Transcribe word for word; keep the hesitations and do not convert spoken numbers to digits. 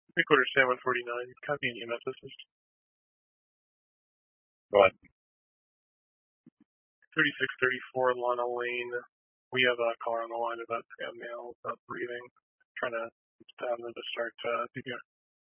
Three quarter Sam one forty-nine. Copy an E M S assist. Go ahead. thirty-six thirty-four Lana Lane. We have a caller on the line about spam mail, about breathing. Trying to tell them to start uh, C P R.